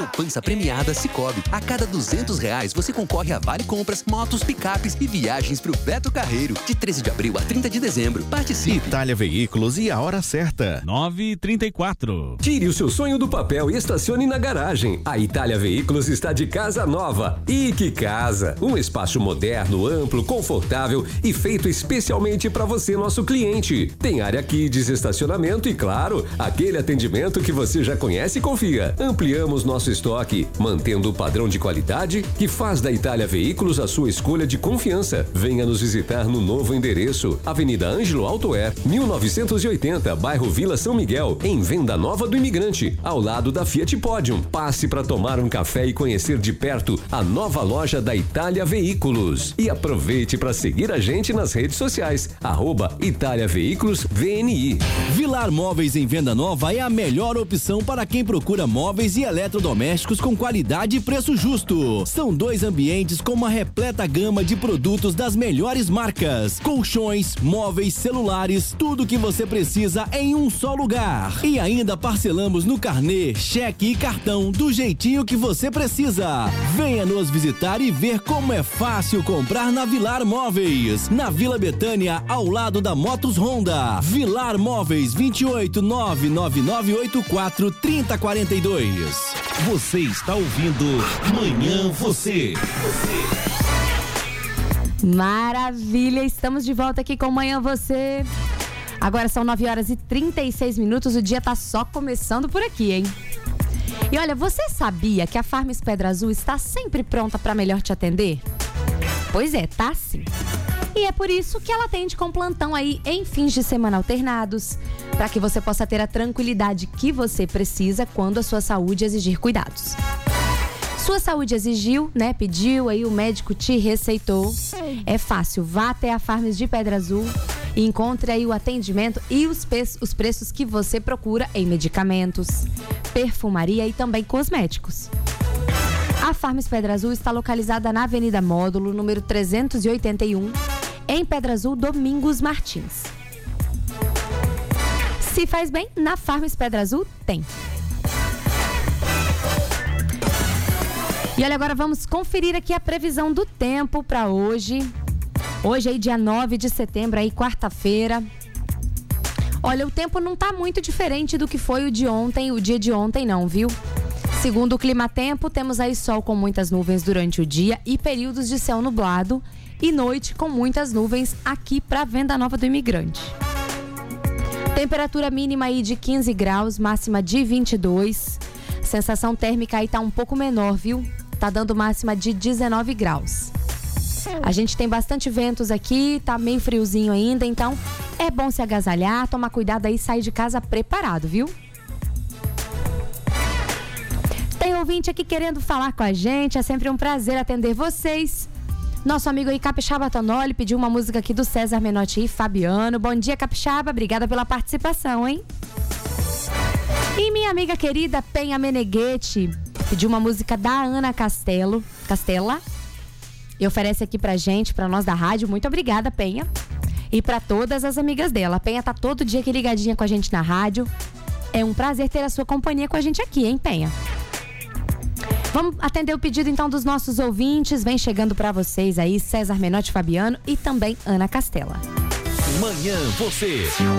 Poupança premiada Sicoob. A cada R$200 você concorre a vale compras, motos, picapes e viagens pro Beto Carreiro. De 13 de abril a 30 de dezembro. Participe. Itália Veículos e a hora certa. 9h34. Tire o seu sonho do papel e estacione na garagem. A Itália Veículos está de casa nova. E que casa! Um espaço moderno, amplo, confortável e feito especialmente para você, nosso cliente. Tem área kids, estacionamento e, claro, aquele atendimento que você já conhece e confia. Ampliamos nosso estoque, mantendo o padrão de qualidade que faz da Itália Veículos a sua escolha de confiança. Venha nos visitar no novo endereço, Avenida Ângelo Altoer, 1980, bairro Vila São Miguel, em Venda Nova do Imigrante, ao lado da Fiat Podium. Passe para tomar um café e conhecer de perto a nova loja da Itália Veículos. E aproveite para seguir a gente nas redes sociais, @Itália Veículos VNI. Vilar Móveis em Venda Nova é a melhor opção para quem procura móveis e eletrodomésticos com qualidade e preço justo. São 2 ambientes com uma repleta gama de produtos das melhores marcas. Colchões, móveis, celulares, tudo que você precisa em um só lugar. E ainda parcelamos no carnê, cheque e cartão do jeitinho que você precisa. Venha nos visitar e ver como é fácil comprar na Vilar Móveis. Na Vila Betânia, ao lado da Motos Honda. Vilar Móveis, 28-99844-3042. Você está ouvindo Manhã Você. Maravilha, estamos de volta aqui com Manhã Você. Agora são 9h36, o dia tá só começando por aqui, hein? E olha, você sabia que a Farms Pedra Azul está sempre pronta para melhor te atender? Pois é, tá sim. E é por isso que ela atende com plantão aí em fins de semana alternados, para que você possa ter a tranquilidade que você precisa quando a sua saúde exigir cuidados. Sua saúde exigiu, né? Pediu, aí o médico te receitou. É fácil, vá até a Farms de Pedra Azul e encontre aí o atendimento e os preços que você procura em medicamentos, perfumaria e também cosméticos. A Farms Pedra Azul está localizada na Avenida Módulo, número 381, em Pedra Azul, Domingos Martins. Se faz bem, na Farms Pedra Azul tem. E olha, agora vamos conferir aqui a previsão do tempo para hoje. Hoje aí, dia 9 de setembro, aí quarta-feira. Olha, o tempo não tá muito diferente do que foi o dia de ontem não, viu? Segundo o Climatempo, temos aí sol com muitas nuvens durante o dia e períodos de céu nublado e noite com muitas nuvens aqui para Venda Nova do Imigrante. Temperatura mínima aí de 15 graus, máxima de 22. Sensação térmica aí tá um pouco menor, viu? Tá dando máxima de 19 graus. A gente tem bastante ventos aqui, tá meio friozinho ainda, então é bom se agasalhar, tomar cuidado aí e sair de casa preparado, viu? Tem ouvinte aqui querendo falar com a gente, é sempre um prazer atender vocês. Nosso amigo aí, Capixaba Tonoli, pediu uma música aqui do César Menotti e Fabiano. Bom dia, Capixaba, obrigada pela participação, hein? E minha amiga querida Penha Meneghetti pediu uma música da Ana Castela e oferece aqui pra gente, pra nós da rádio. Muito obrigada, Penha. E pra todas as amigas dela. A Penha tá todo dia aqui ligadinha com a gente na rádio. É um prazer ter a sua companhia com a gente aqui, hein, Penha? Vamos atender o pedido então dos nossos ouvintes. Vem chegando pra vocês aí César Menotti Fabiano e também Ana Castela. Manhã Você.